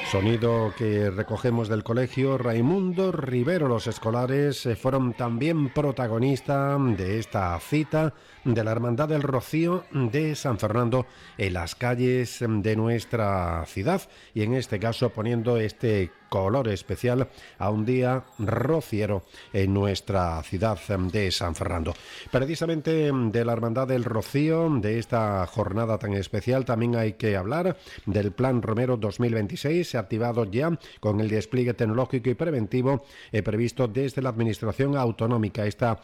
Sonido que recogemos del colegio Raimundo Rivero. Los escolares fueron también protagonistas de esta cita de la Hermandad del Rocío de San Fernando en las calles de nuestra ciudad, y en este caso poniendo este color especial a un día rociero en nuestra ciudad de San Fernando. Precisamente de la Hermandad del Rocío, de esta jornada tan especial, también hay que hablar del Plan Romero 2026, activado ya con el despliegue tecnológico y preventivo previsto desde la Administración Autonómica. Esta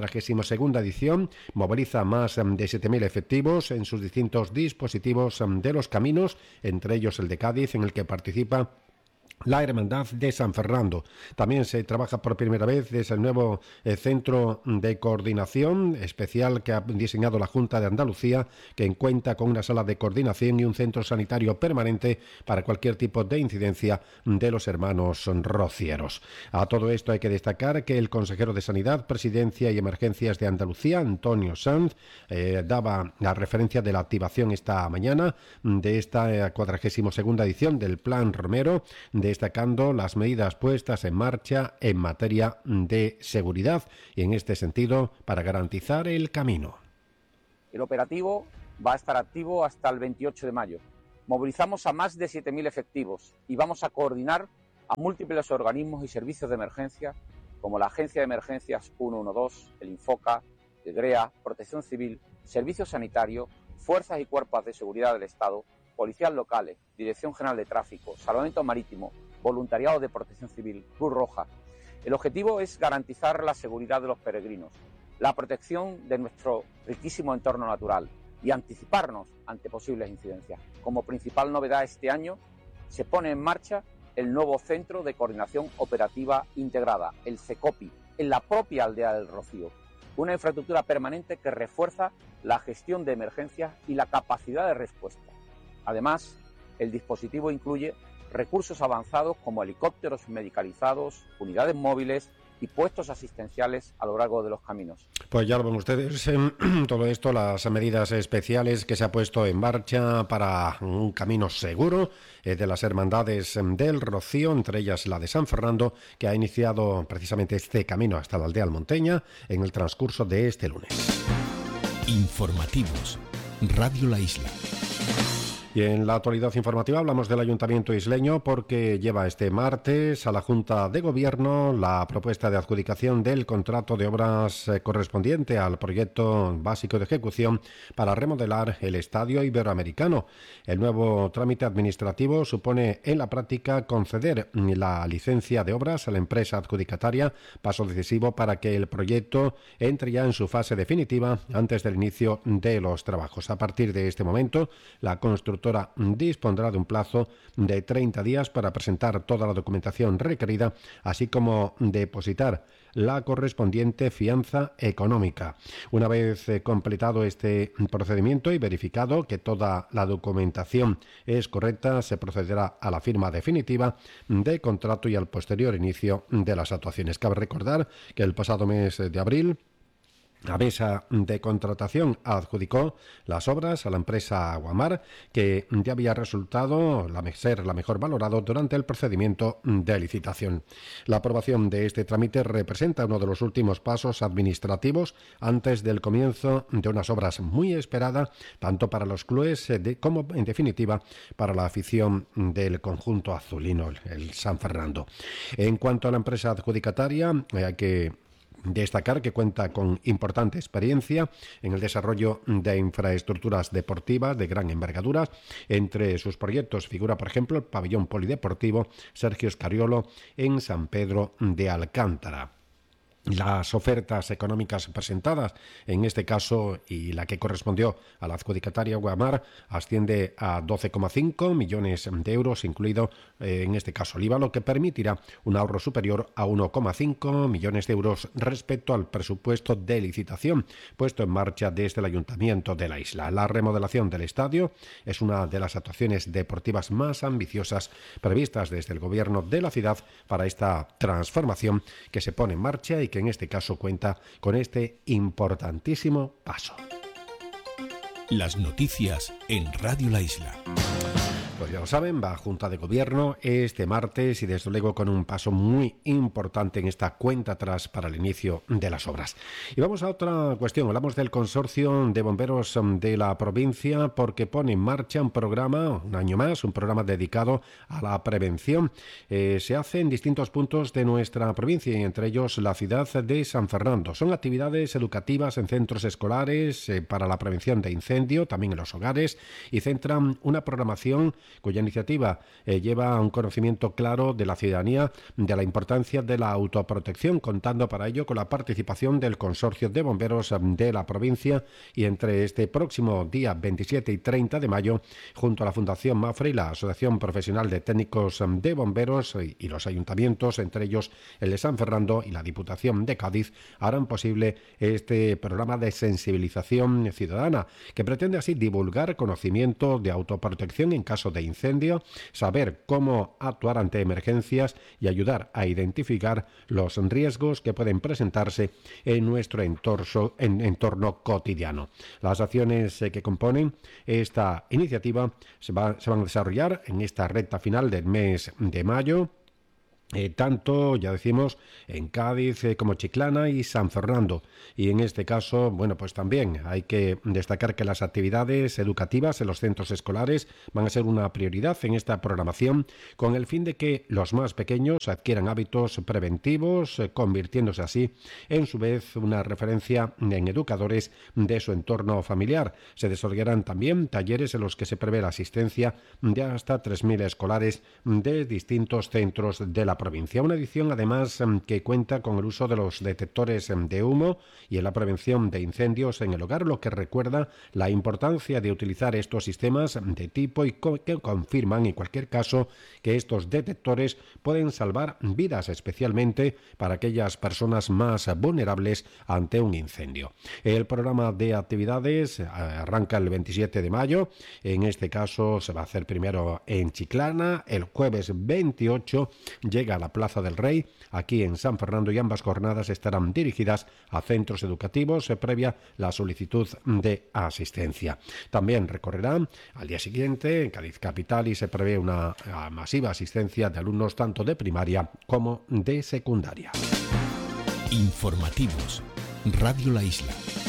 42ª edición moviliza más de 7.000 efectivos en sus distintos dispositivos de los caminos, entre ellos el de Cádiz, en el que participa la Hermandad de San Fernando. También se trabaja por primera vez desde el nuevo centro de coordinación especial que ha diseñado la Junta de Andalucía, que cuenta con una sala de coordinación y un centro sanitario permanente para cualquier tipo de incidencia de los hermanos rocieros. A todo esto hay que destacar que el consejero de Sanidad, Presidencia y Emergencias de Andalucía, Antonio Sanz, daba la referencia de la activación esta mañana de esta 42ª edición del Plan Romero, destacando las medidas puestas en marcha en materia de seguridad y en este sentido para garantizar el camino. El operativo va a estar activo hasta el 28 de mayo. Movilizamos a más de 7.000 efectivos y vamos a coordinar a múltiples organismos y servicios de emergencia como la Agencia de Emergencias 112, el Infoca, el GREA, Protección Civil, Servicio Sanitario, Fuerzas y Cuerpos de Seguridad del Estado, policías locales, Dirección General de Tráfico, Salvamento Marítimo, Voluntariado de Protección Civil, Cruz Roja. El objetivo es garantizar la seguridad de los peregrinos, la protección de nuestro riquísimo entorno natural y anticiparnos ante posibles incidencias. Como principal novedad este año se pone en marcha el nuevo Centro de Coordinación Operativa Integrada, el CECOPI, en la propia aldea del Rocío. Una infraestructura permanente que refuerza la gestión de emergencias y la capacidad de respuesta. Además, el dispositivo incluye recursos avanzados como helicópteros medicalizados, unidades móviles y puestos asistenciales a lo largo de los caminos. Pues ya lo ven ustedes, todo esto, las medidas especiales que se ha puesto en marcha para un camino seguro de las hermandades del Rocío, entre ellas la de San Fernando, que ha iniciado precisamente este camino hasta la aldea almonteña en el transcurso de este lunes. Informativos, Radio La Isla. Y en la actualidad informativa hablamos del Ayuntamiento isleño porque lleva este martes a la Junta de Gobierno la propuesta de adjudicación del contrato de obras correspondiente al proyecto básico de ejecución para remodelar el Estadio Iberoamericano. El nuevo trámite administrativo supone en la práctica conceder la licencia de obras a la empresa adjudicataria, paso decisivo para que el proyecto entre ya en su fase definitiva antes del inicio de los trabajos. A partir de este momento, la constructora dispondrá de un plazo de 30 días para presentar toda la documentación requerida, así como depositar la correspondiente fianza económica. Una vez completado este procedimiento y verificado que toda la documentación es correcta, se procederá a la firma definitiva de contrato y al posterior inicio de las actuaciones. Cabe recordar que el pasado mes de abril la mesa de contratación adjudicó las obras a la empresa Aguamar, que ya había resultado ser la mejor valorado durante el procedimiento de licitación. La aprobación de este trámite representa uno de los últimos pasos administrativos antes del comienzo de unas obras muy esperadas, tanto para los clubes como, en definitiva, para la afición del conjunto azulino, el San Fernando. En cuanto a la empresa adjudicataria, hay que destacar que cuenta con importante experiencia en el desarrollo de infraestructuras deportivas de gran envergadura. Entre sus proyectos figura, por ejemplo, el pabellón polideportivo Sergio Escariolo en San Pedro de Alcántara. Las ofertas económicas presentadas, en este caso, y la que correspondió a la adjudicataria Aguamar, asciende a 12,5 millones de euros, incluido en este caso el IVA, lo que permitirá un ahorro superior a 1,5 millones de euros respecto al presupuesto de licitación puesto en marcha desde el Ayuntamiento de la isla. La remodelación del estadio es una de las actuaciones deportivas más ambiciosas previstas desde el Gobierno de la ciudad para esta transformación que se pone en marcha y que en este caso cuenta con este importantísimo paso. Las noticias en Radio La Isla. Pues ya lo saben, va a Junta de Gobierno este martes y desde luego con un paso muy importante en esta cuenta atrás para el inicio de las obras. Y vamos a otra cuestión. Hablamos del Consorcio de Bomberos de la provincia porque pone en marcha un programa, un año más, un programa dedicado a la prevención. Se hace en distintos puntos de nuestra provincia y entre ellos la ciudad de San Fernando. Son actividades educativas en centros escolares para la prevención de incendio, también en los hogares, y centran una programación cuya iniciativa lleva un conocimiento claro de la ciudadanía de la importancia de la autoprotección, contando para ello con la participación del Consorcio de Bomberos de la provincia y entre este próximo día 27 y 30 de mayo, junto a la Fundación Mafre y la Asociación Profesional de Técnicos de Bomberos y los ayuntamientos, entre ellos el de San Fernando y la Diputación de Cádiz, harán posible este programa de sensibilización ciudadana, que pretende así divulgar conocimiento de autoprotección en caso de incendio, saber cómo actuar ante emergencias y ayudar a identificar los riesgos que pueden presentarse en nuestro entorno cotidiano. Las acciones que componen esta iniciativa se van a desarrollar en esta recta final del mes de mayo. Tanto, ya decimos, en Cádiz como Chiclana y San Fernando. Y en este caso, bueno, pues también hay que destacar que las actividades educativas en los centros escolares van a ser una prioridad en esta programación con el fin de que los más pequeños adquieran hábitos preventivos, convirtiéndose así en su vez una referencia en educadores de su entorno familiar. Se desarrollarán también talleres en los que se prevé la asistencia de hasta 3.000 escolares de distintos centros de la provincia. Una edición además que cuenta con el uso de los detectores de humo y en la prevención de incendios en el hogar, lo que recuerda la importancia de utilizar estos sistemas de tipo y que confirman en cualquier caso que estos detectores pueden salvar vidas, especialmente para aquellas personas más vulnerables ante un incendio. El programa de actividades arranca el 27 de mayo, en este caso se va a hacer primero en Chiclana, el jueves 28 llega a la Plaza del Rey, aquí en San Fernando, y ambas jornadas estarán dirigidas a centros educativos previa la solicitud de asistencia. También recorrerán al día siguiente en Cádiz Capital y se prevé una masiva asistencia de alumnos tanto de primaria como de secundaria. Informativos. Radio La Isla.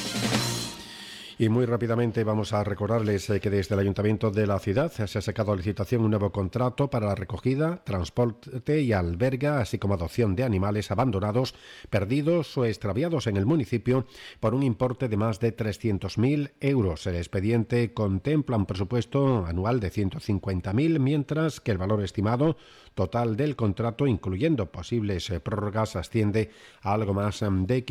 Y muy rápidamente vamos a recordarles que desde el Ayuntamiento de la ciudad se ha sacado a licitación un nuevo contrato para la recogida, transporte y alberga, así como adopción de animales abandonados, perdidos o extraviados en el municipio por un importe de más de 300.000 euros. El expediente contempla un presupuesto anual de 150.000, mientras que el valor estimado total del contrato, incluyendo posibles prórrogas, asciende a algo más de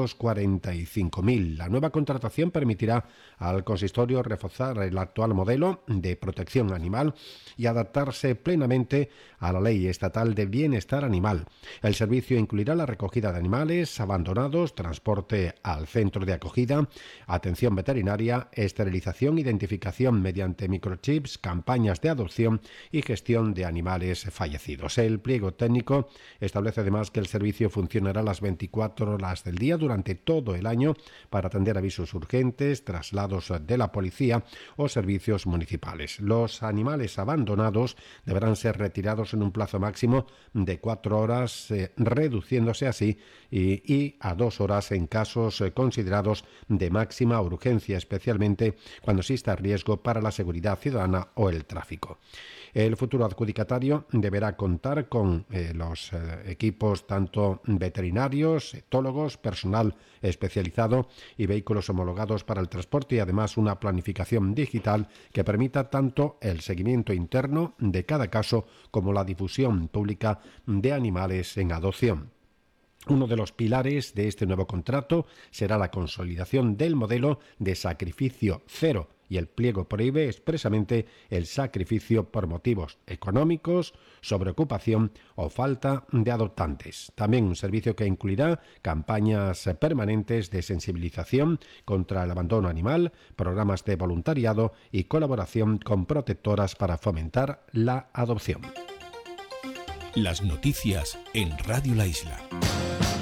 545.000. La nueva contratación permitirá al consistorio reforzar el actual modelo de protección animal y adaptarse plenamente a la Ley Estatal de Bienestar Animal. El servicio incluirá la recogida de animales abandonados, transporte al centro de acogida, atención veterinaria, esterilización, identificación mediante microchips, campañas de adopción y gestión de animales fallecidos. El pliego técnico establece además que el servicio funcionará las 24 horas del día durante todo el año para atender avisos urgentes, traslados de la policía o servicios municipales. Los animales abandonados deberán ser retirados en un plazo máximo de 4 horas, reduciéndose así y a 2 horas en casos considerados de máxima urgencia, especialmente cuando exista riesgo para la seguridad ciudadana o el tráfico. El futuro adjudicatario deberá contar con los equipos tanto veterinarios, etólogos, personal especializado y vehículos homologados para el transporte y además una planificación digital que permita tanto el seguimiento interno de cada caso como la difusión pública de animales en adopción. Uno de los pilares de este nuevo contrato será la consolidación del modelo de sacrificio cero, y el pliego prohíbe expresamente el sacrificio por motivos económicos, sobreocupación o falta de adoptantes. También un servicio que incluirá campañas permanentes de sensibilización contra el abandono animal, programas de voluntariado y colaboración con protectoras para fomentar la adopción. Las noticias en Radio La Isla.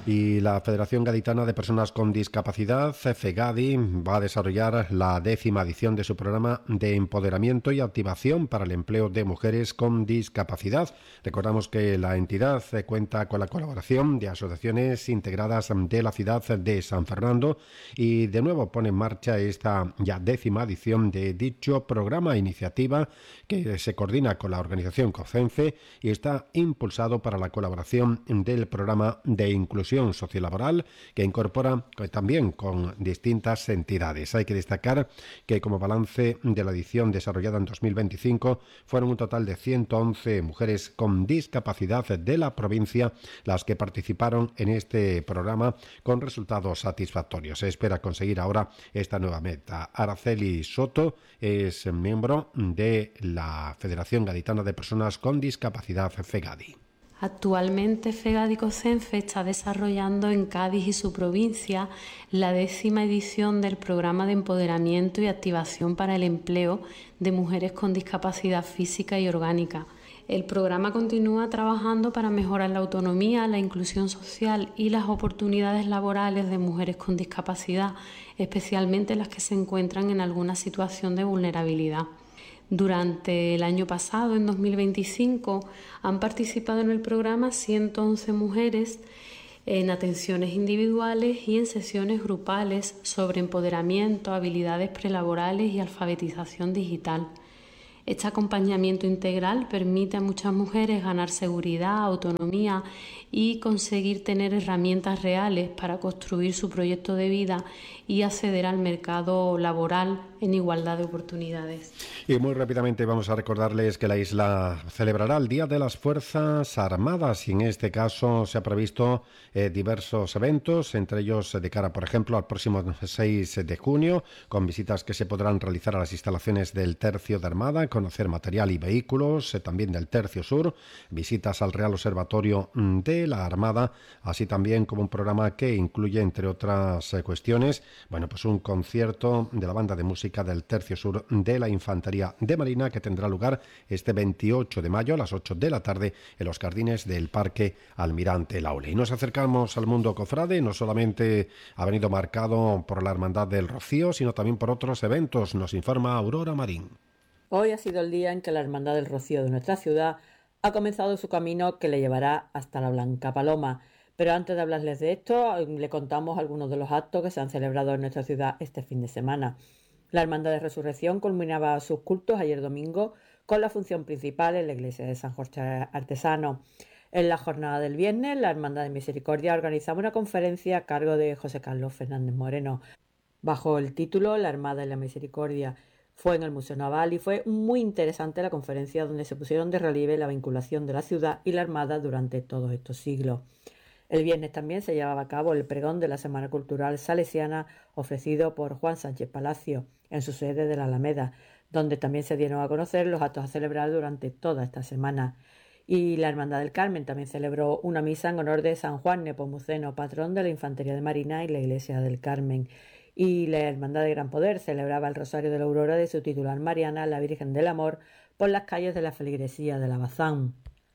Y la Federación Gaditana de Personas con Discapacidad, FEGADI, va a desarrollar la 10ª edición de su programa de empoderamiento y activación para el empleo de mujeres con discapacidad. Recordamos que la entidad cuenta con la colaboración de asociaciones integradas de la ciudad de San Fernando y de nuevo pone en marcha esta ya 10ª edición de dicho programa, iniciativa que se coordina con la organización COCENFE y está impulsado para la colaboración del programa de inclusión sociolaboral que incorpora también con distintas entidades. Hay que destacar que como balance de la edición desarrollada en 2025 fueron un total de 111 mujeres con discapacidad de la provincia las que participaron en este programa con resultados satisfactorios. Se espera conseguir ahora esta nueva meta. Araceli Soto es miembro de la Federación Gaditana de Personas con Discapacidad, FEGADI. Actualmente FEGADI COCENFE está desarrollando en Cádiz y su provincia la 10ª edición del programa de empoderamiento y activación para el empleo de mujeres con discapacidad física y orgánica. El programa continúa trabajando para mejorar la autonomía, la inclusión social y las oportunidades laborales de mujeres con discapacidad, especialmente las que se encuentran en alguna situación de vulnerabilidad. Durante el año pasado, en 2025, han participado en el programa 111 mujeres en atenciones individuales y en sesiones grupales sobre empoderamiento, habilidades prelaborales y alfabetización digital. Este acompañamiento integral permite a muchas mujeres ganar seguridad, autonomía y conseguir tener herramientas reales para construir su proyecto de vida y acceder al mercado laboral en igualdad de oportunidades. Y muy rápidamente vamos a recordarles que la isla celebrará el Día de las Fuerzas Armadas y en este caso se ha previsto diversos eventos, entre ellos de cara, por ejemplo, al próximo 6 de junio, con visitas que se podrán realizar a las instalaciones del Tercio de Armada, conocer material y vehículos, también del Tercio Sur, visitas al Real Observatorio de la Armada, así también como un programa que incluye, entre otras cuestiones, pues un concierto de la banda de música del Tercio Sur de la Infantería de Marina que tendrá lugar este 28 de mayo a las 8 de la tarde en los jardines del Parque Almirante Laule. Y nos acercamos al mundo cofrade, no solamente ha venido marcado por la Hermandad del Rocío, sino también por otros eventos, nos informa Aurora Marín. Hoy ha sido el día en que la Hermandad del Rocío de nuestra ciudad ha comenzado su camino que le llevará hasta la Blanca Paloma. Pero antes de hablarles de esto, le contamos algunos de los actos que se han celebrado en nuestra ciudad este fin de semana. La Hermandad de Resurrección culminaba sus cultos ayer domingo con la función principal en la iglesia de San Jorge Artesano. En la jornada del viernes, la Hermandad de Misericordia organizaba una conferencia a cargo de José Carlos Fernández Moreno, bajo el título La Armada y la Misericordia. Fue en el Museo Naval y fue muy interesante la conferencia donde se pusieron de relieve la vinculación de la ciudad y la Armada durante todos estos siglos. El viernes también se llevaba a cabo el pregón de la Semana Cultural Salesiana ofrecido por Juan Sánchez Palacio en su sede de la Alameda, donde también se dieron a conocer los actos a celebrar durante toda esta semana. Y la Hermandad del Carmen también celebró una misa en honor de San Juan Nepomuceno, patrón de la Infantería de Marina y la Iglesia del Carmen. Y la Hermandad de Gran Poder celebraba el Rosario de la Aurora de su titular Mariana, la Virgen del Amor, por las calles de la feligresía de la Bazán.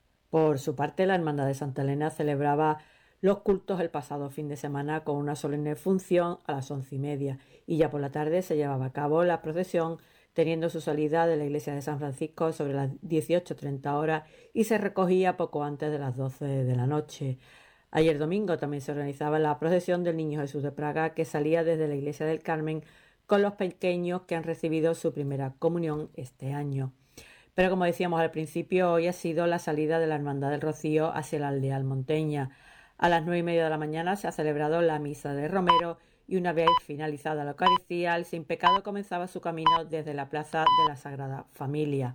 Por su parte, la Hermandad de Santa Elena celebraba los cultos el pasado fin de semana con una solemne función a las 11:30 y ya por la tarde se llevaba a cabo la procesión teniendo su salida de la iglesia de San Francisco sobre las 18:30 horas y se recogía poco antes de las 12 de la noche. Ayer domingo también se organizaba la procesión del Niño Jesús de Praga que salía desde la iglesia del Carmen con los pequeños que han recibido su primera comunión este año. Pero como decíamos al principio, hoy ha sido la salida de la Hermandad del Rocío hacia la aldea almonteña. A las 9:30 de la mañana se ha celebrado la misa de Romero y una vez finalizada la Eucaristía, el Sin Pecado comenzaba su camino desde la Plaza de la Sagrada Familia.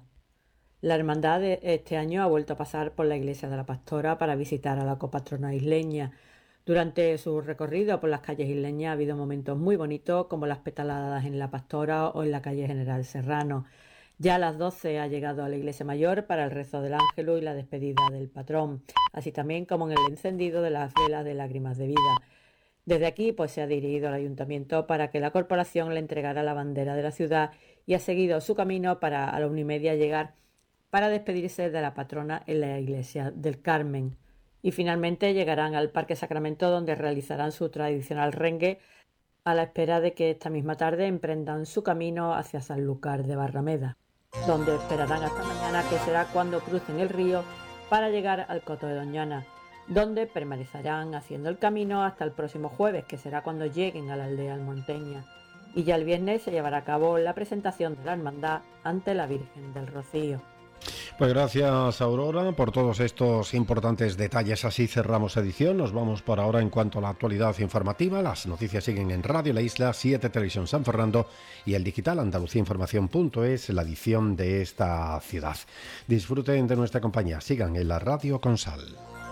La hermandad de este año ha vuelto a pasar por la iglesia de la Pastora para visitar a la copatrona isleña. Durante su recorrido por las calles isleñas ha habido momentos muy bonitos como las petaladas en la Pastora o en la calle General Serrano. Ya a las 12 ha llegado a la iglesia mayor para el rezo del Ángelus y la despedida del patrón, así también como en el encendido de las velas de lágrimas de vida. Desde aquí se ha dirigido al ayuntamiento para que la corporación le entregara la bandera de la ciudad y ha seguido su camino para a la 1:30 llegar para despedirse de la patrona en la iglesia del Carmen. y finalmente llegarán al Parque Sacramento, donde realizarán su tradicional rengue a la espera de que esta misma tarde emprendan su camino hacia Sanlúcar de Barrameda, donde esperarán hasta mañana, que será cuando crucen el río para llegar al Coto de Doñana, donde permanecerán haciendo el camino hasta el próximo jueves, que será cuando lleguen a la aldea almonteña. Y ya el viernes se llevará a cabo la presentación de la hermandad ante la Virgen del Rocío. Pues gracias, Aurora, por todos estos importantes detalles. Así cerramos edición. Nos vamos por ahora en cuanto a la actualidad informativa. Las noticias siguen en Radio La Isla, 7 Televisión San Fernando y el digital andaluciainformación.es, la edición de esta ciudad. Disfruten de nuestra compañía. Sigan en la Radio con Sal.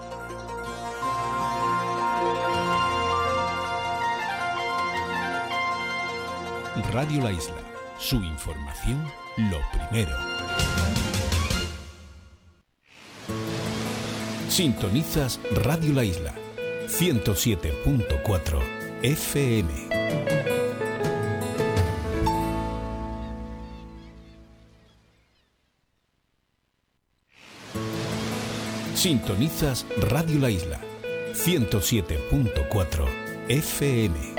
Radio La Isla, su información lo primero. Sintonizas Radio La Isla, 107.4 FM. Sintonizas Radio La Isla, 107.4 FM.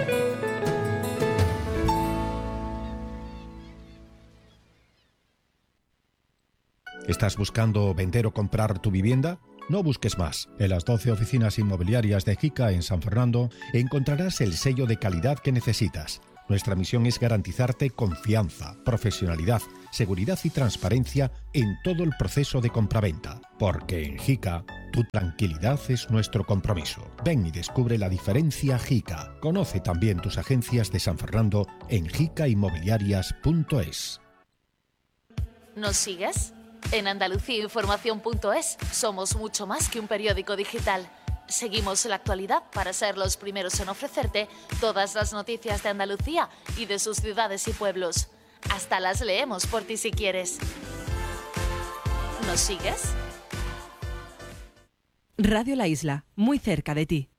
¿Estás buscando vender o comprar tu vivienda? No busques más. En las 12 oficinas inmobiliarias de JICA en San Fernando encontrarás el sello de calidad que necesitas. Nuestra misión es garantizarte confianza, profesionalidad, seguridad y transparencia en todo el proceso de compraventa. Porque en JICA, tu tranquilidad es nuestro compromiso. Ven y descubre la diferencia JICA. Conoce también tus agencias de San Fernando en jicainmobiliarias.es. ¿Nos sigues? En andaluciainformación.es somos mucho más que un periódico digital. Seguimos la actualidad para ser los primeros en ofrecerte todas las noticias de Andalucía y de sus ciudades y pueblos. Hasta las leemos por ti si quieres. ¿Nos sigues? Radio La Isla, muy cerca de ti.